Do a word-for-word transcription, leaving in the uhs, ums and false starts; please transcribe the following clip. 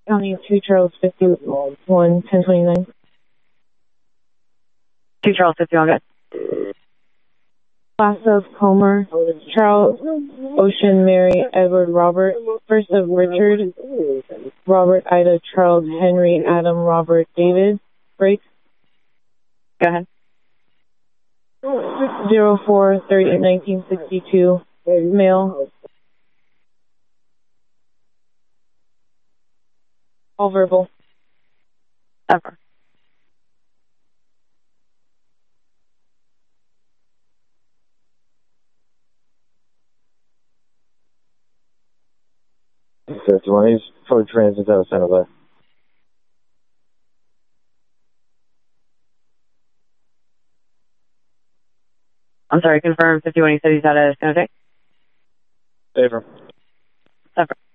County two Charles fifty-one ten twenty-nine. two Charles fifty-one, good. Class of Comer, Charles, Ocean, Mary, Edward, Robert. First of Richard, Robert, Ida, Charles, Henry, Adam, Robert, David. Break. Go ahead. zero four thirty nineteen sixty-two. Male. All verbal. Ever. fifty-one, he's for transit out of San Jose. I'm sorry, confirm fifty-one, you said he's out of San Jose? Favor. Ever.